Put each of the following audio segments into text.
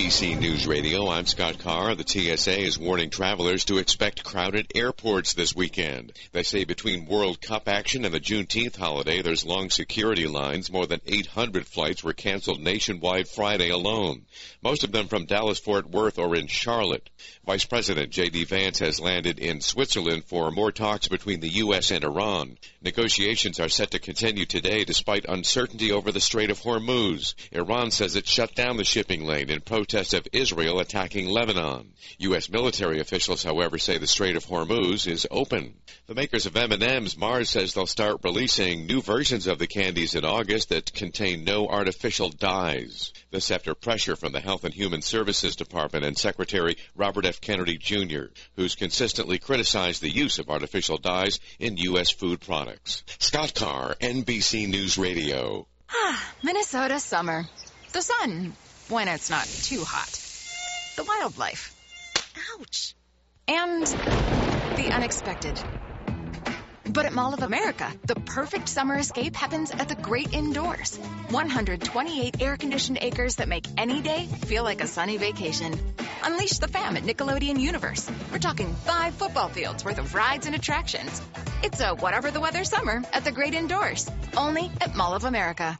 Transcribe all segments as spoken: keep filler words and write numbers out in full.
B C News Radio, I'm Scott Carr. The T S A is warning travelers to expect crowded airports this weekend. They say between World Cup action and the Juneteenth holiday, there's long security lines. More than eight hundred flights were canceled nationwide Friday alone, most of them from Dallas-Fort Worth or in Charlotte. Vice President J D Vance has landed in Switzerland for more talks between the U S and Iran. Negotiations are set to continue today despite uncertainty over the Strait of Hormuz. Iran says it shut down the shipping lane in protest of Israel attacking Lebanon. U S military officials, however, say the Strait of Hormuz is open. The makers of M and M's, Mars, says they'll start releasing new versions of the candies in August that contain no artificial dyes. This after pressure from the Health and Human Services Department and Secretary Robert F. Kennedy Junior, who's consistently criticized the use of artificial dyes in U S food products. Scott Carr, N B C News Radio. Ah, Minnesota summer. The sun, when it's not too hot. The wildlife. Ouch. And the unexpected. But at Mall of America, the perfect summer escape happens at the great indoors. one hundred twenty-eight air-conditioned acres that make any day feel like a sunny vacation. Unleash the fam at Nickelodeon Universe. We're talking five football fields worth of rides and attractions. It's a whatever the weather summer at the great indoors. Only at Mall of America.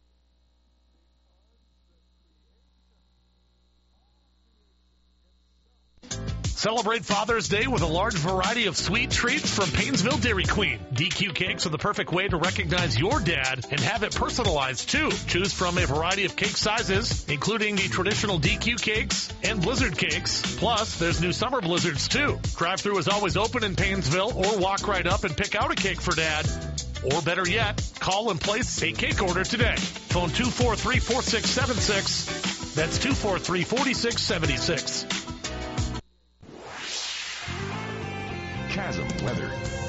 Celebrate Father's Day with a large variety of sweet treats from Paynesville Dairy Queen. D Q cakes are the perfect way to recognize your dad and have it personalized too. Choose from a variety of cake sizes, including the traditional D Q cakes and blizzard cakes. Plus, there's new summer blizzards too. Drive-thru is always open in Paynesville, or walk right up and pick out a cake for dad. Or better yet, call and place a cake order today. Phone two four three, four six seven six. That's two four three, four six seven six. Chasm weather.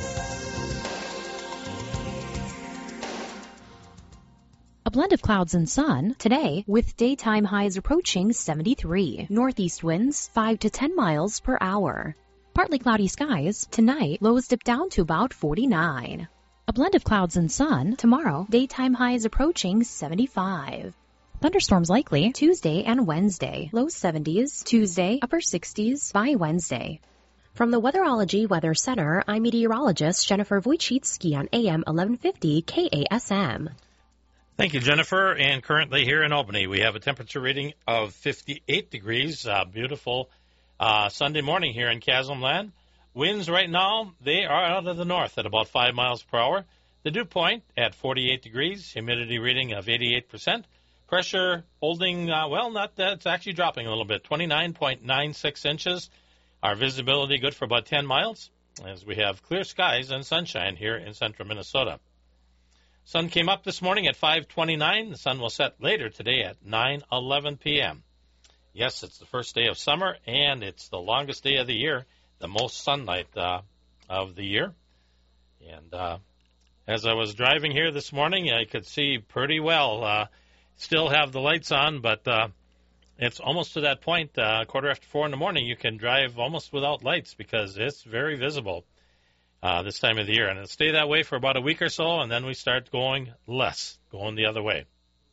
A blend of clouds and sun today with daytime highs approaching seventy-three. Northeast winds five to ten miles per hour. Partly cloudy skies tonight, lows dip down to about forty-nine. A blend of clouds and sun tomorrow, daytime highs approaching seventy-five. Thunderstorms likely Tuesday and Wednesday, low seventies, Tuesday, upper sixties by Wednesday. From the Weatherology Weather Center, I'm meteorologist Jennifer Wojcicki on A M eleven fifty K A S M. Thank you, Jennifer. And currently here in Albany, we have a temperature reading of fifty-eight degrees. Uh, beautiful uh, Sunday morning here in Chasm Land. Winds right now, they are out of the north at about five miles per hour. The dew point at forty-eight degrees, humidity reading of eighty-eight percent. Pressure holding, uh, well, not that, it's actually dropping a little bit, twenty-nine point nine six inches. Our visibility good for about ten miles as we have clear skies and sunshine here in central Minnesota. Sun came up this morning at five twenty-nine. The sun will set later today at nine eleven p.m. Yes, it's the first day of summer, and it's the longest day of the year, the most sunlight uh, of the year. And uh, as I was driving here this morning, I could see pretty well. Uh, still have the lights on, but uh, it's almost to that point, uh, quarter after four in the morning, you can drive almost without lights because it's very visible uh, this time of the year. And it'll stay that way for about a week or so, and then we start going less, going the other way.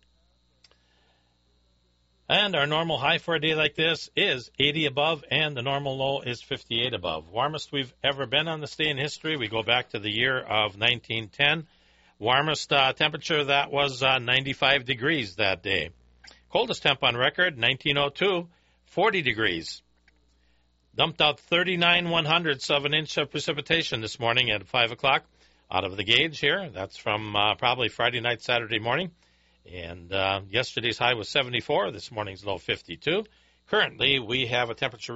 And our normal high for a day like this is eighty above, and the normal low is fifty-eight above. Warmest we've ever been on this day in history. We go back to the year of nineteen ten. Warmest uh, temperature, that was uh, ninety-five degrees that day. Coldest temp on record, nineteen oh two, forty degrees. Dumped out thirty-nine one hundredths of an inch of precipitation this morning at five o'clock out of the gauge here. That's from uh, probably Friday night, Saturday morning. And uh, yesterday's high was seventy-four. This morning's low, fifty-two. Currently, we have a temperature